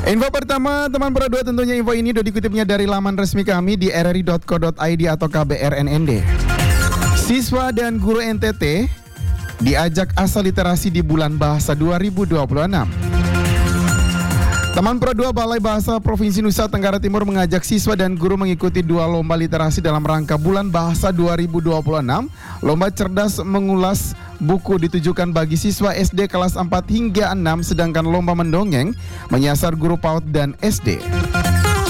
Info pertama teman Pro 2, tentunya info ini sudah dikutipnya dari laman resmi kami di rri.co.id atau KBRNND. Siswa dan guru NTT diajak asal literasi di bulan bahasa 2026. Teman Pro 2 Balai Bahasa Provinsi Nusa Tenggara Timur mengajak siswa dan guru mengikuti 2 lomba literasi dalam rangka Bulan Bahasa 2026. Lomba cerdas mengulas buku ditujukan bagi siswa SD kelas 4 hingga 6, sedangkan lomba mendongeng menyasar guru PAUD dan SD.